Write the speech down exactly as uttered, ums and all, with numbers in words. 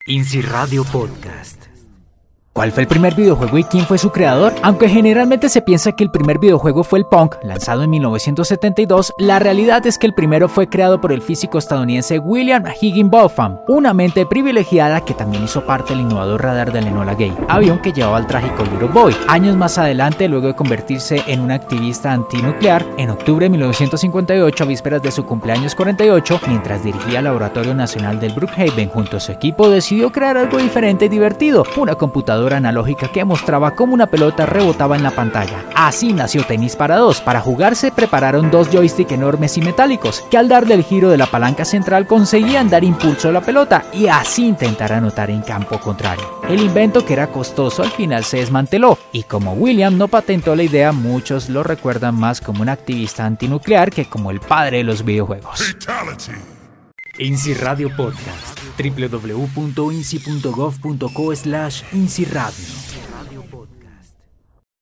INSI Radio Podcast. ¿Cuál fue el primer videojuego y quién fue su creador? Aunque generalmente se piensa que el primer videojuego fue el Pong, lanzado en mil novecientos setenta y dos, la realidad es que el primero fue creado por el físico estadounidense William Higginbotham, una mente privilegiada que también hizo parte del innovador radar del Enola Gay, avión que llevaba al trágico Little Boy. Años más adelante, luego de convertirse en un activista antinuclear, en octubre de mil novecientos cincuenta y ocho, a vísperas de su cumpleaños cuarenta y ocho, mientras dirigía el Laboratorio Nacional del Brookhaven junto a su equipo, decidió crear algo diferente y divertido, una computadora analógica que mostraba cómo una pelota rebotaba en la pantalla. Así nació Tenis para dos. Para jugar se prepararon dos joysticks enormes y metálicos, que al darle el giro de la palanca central conseguían dar impulso a la pelota y así intentar anotar en campo contrario. El invento, que era costoso, al final se desmanteló, y como William no patentó la idea, muchos lo recuerdan más como un activista antinuclear que como el padre de los videojuegos. Fatality. INSI Radio Podcast. w w w punto insi punto gov punto co slash INSI Radio.